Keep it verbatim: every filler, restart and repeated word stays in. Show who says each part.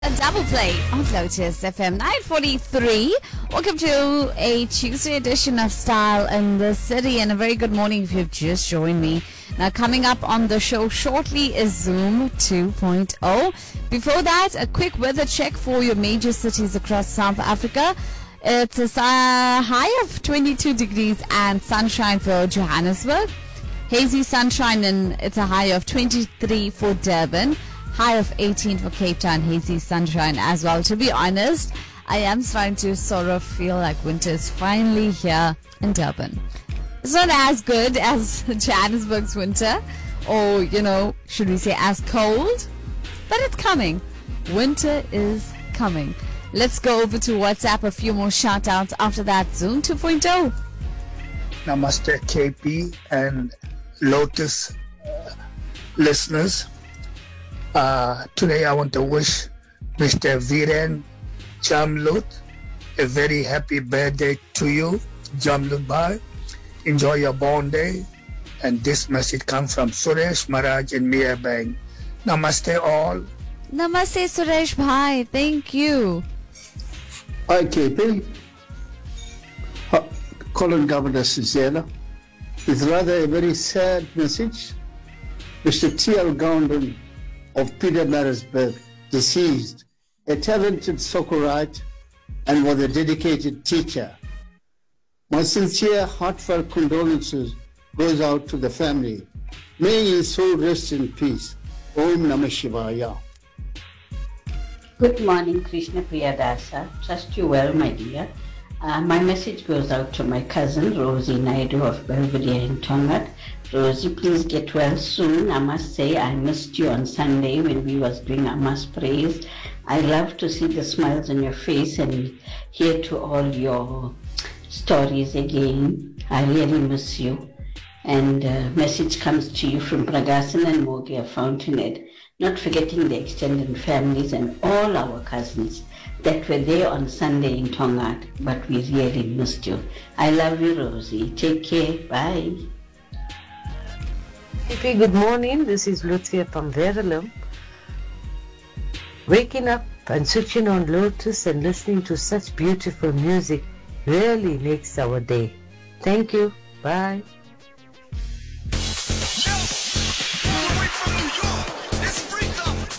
Speaker 1: A double play on Lotus F M nine forty-three. Welcome to a Tuesday edition of Style in the City, and a very good morning if you've just joined me. Now, coming up on the show shortly is Zoom two point oh. Before that, a quick weather check for your major cities across South Africa. It's a uh, high of twenty-two degrees and sunshine for Johannesburg. Hazy sunshine, and it's a high of twenty-three for Durban. High of eighteen for Cape Town, hazy sunshine as well. To be honest, I am starting to sort of feel like winter is finally here in Durban. It's not as good as Johannesburg's winter, or, you know, should we say as cold, but it's coming. Winter is coming. Let's go over to WhatsApp, a few more shout outs after that. Zoom two point oh.
Speaker 2: Namaste K P and Lotus uh, listeners. Uh, today I want to wish Mister Viren Jamlut a very happy birthday to you, Jamlut Bhai. Enjoy your born day. And this message comes from Suresh Maharaj in Mia Bank. Namaste all.
Speaker 1: Namaste Suresh Bhai. Thank you.
Speaker 3: Hi K P. Uh, Colin Governor Suzela. It's rather a very sad message. Mister T L Gowden of Pietermaritzburg, deceased, a talented Socorite and was a dedicated teacher. My sincere, heartfelt condolences goes out to the family. May his soul rest in peace. Om Namah Shivaya.
Speaker 4: Good morning, Krishna Priyadasa. Trust you well, my dear. Uh, my message goes out to my cousin, Rosie Naidu of Belvedere in Tongat. Rosie, please get well soon. I must say I missed you on Sunday when we was doing Amas praise. I love to see the smiles on your face and hear to all your stories again. I really miss you. And uh, message comes to you from Pragasan and Mogi of Fountainhead, not forgetting the extended families and all our cousins that were there on Sunday in Tongat, but we really missed you. I love you, Rosie. Take care. Bye.
Speaker 5: Hey, good morning. This is Lucia from Verulam. Waking up and switching on Lotus and listening to such beautiful music really makes our day. Thank you. Bye.